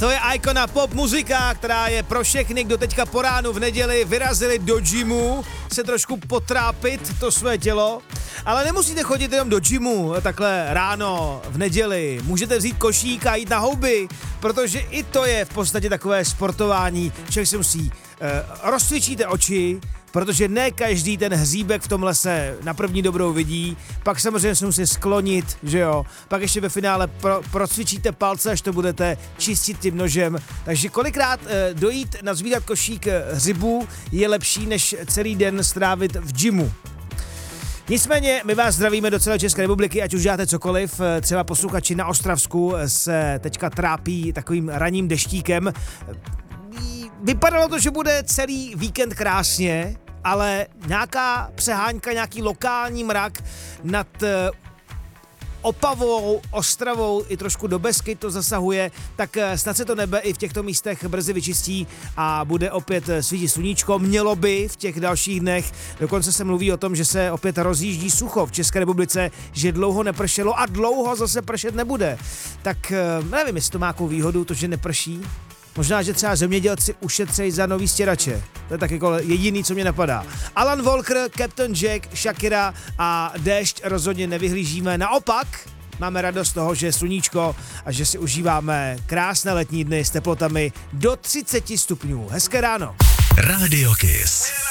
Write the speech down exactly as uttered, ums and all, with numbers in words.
To je ikona pop muzika, která je pro všechny, kdo teďka po ránu v neděli vyrazili do gymu, se trošku potrápit to své tělo. Ale nemusíte chodit jenom do gymu takhle ráno v neděli. Můžete vzít košík a jít na houby, protože i to je v podstatě takové sportování. Člověk si musí uh, rozcvičíte oči, protože ne každý ten hříbek v tom lese na první dobrou vidí, pak samozřejmě se musí sklonit, že jo, pak ještě ve finále pro, procvičíte palce, až to budete čistit tím nožem, takže kolikrát e, dojít nazbírat košík hřibů je lepší, než celý den strávit v gymu. Nicméně my vás zdravíme do celé České republiky, ať už děláte cokoliv, třeba posluchači na Ostravsku se teďka trápí takovým ranním deštíkem. Vypadalo to, že bude celý víkend krásně, ale nějaká přehánka, nějaký lokální mrak nad Opavou, Ostravou i trošku do Beskyt to zasahuje, tak snad se to nebe i v těchto místech brzy vyčistí a bude opět svítit sluníčko. Mělo by v těch dalších dnech, dokonce se mluví o tom, že se opět rozjíždí sucho v České republice, že dlouho nepršelo a dlouho zase pršet nebude. Tak nevím, jestli to má nějakou výhodu, to, že neprší. Možná, že třeba zemědělci ušetřejí za nový stěrače. To je tak jako jediný, co mě napadá. Alan Walker, Captain Jack, Shakira a déšť rozhodně nevyhlížíme. Naopak, máme radost toho, že je sluníčko a že si užíváme krásné letní dny s teplotami do třicet stupňů. Hezké ráno. Radio Kiss.